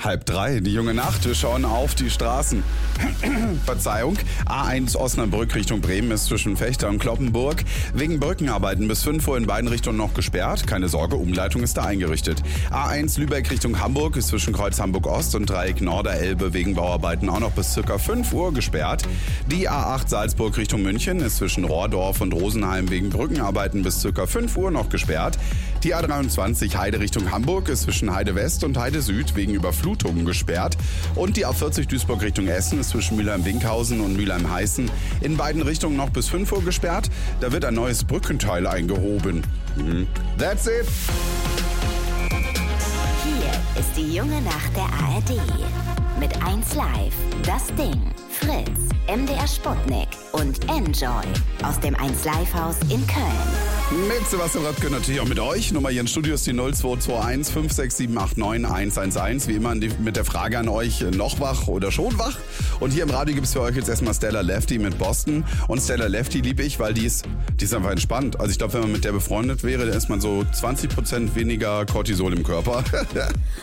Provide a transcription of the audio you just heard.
2:30, die junge Nacht, wir schauen auf die Straßen. Verzeihung, A1 Osnabrück Richtung Bremen ist zwischen Vechta und Cloppenburg wegen Brückenarbeiten bis 5 Uhr in beiden Richtungen noch gesperrt. Keine Sorge, Umleitung ist da eingerichtet. A1 Lübeck Richtung Hamburg ist zwischen Kreuz Hamburg Ost und Dreieck Norderelbe wegen Bauarbeiten auch noch bis ca. 5 Uhr gesperrt. Die A8 Salzburg Richtung München ist zwischen Rohrdorf und Rosenheim wegen Brückenarbeiten bis ca. 5 Uhr noch gesperrt. Die A23 Heide Richtung Hamburg ist zwischen Heide West und Heide Süd wegen Überflutungen gesperrt. Und die A40 Duisburg Richtung Essen ist zwischen Mülheim-Winkhausen und Mülheim-Heißen in beiden Richtungen noch bis 5 Uhr gesperrt. Da wird ein neues Brückenteil eingehoben. That's it. Hier ist die junge Nacht der ARD. Mit 1Live, Das Ding, Fritz, MDR Sputnik und Enjoy aus dem 1Live-Haus in Köln. Mit Sebastian Röpke natürlich auch mit euch. Nummer hier in Studio ist die 0221 56789 111. Wie immer mit der Frage an euch, noch wach oder schon wach? Und hier im Radio gibt es für euch jetzt erstmal Stella Lefty mit Boston. Und Stella Lefty liebe ich, weil die ist einfach entspannt. Also ich glaube, wenn man mit der befreundet wäre, dann ist man so 20% weniger Cortisol im Körper.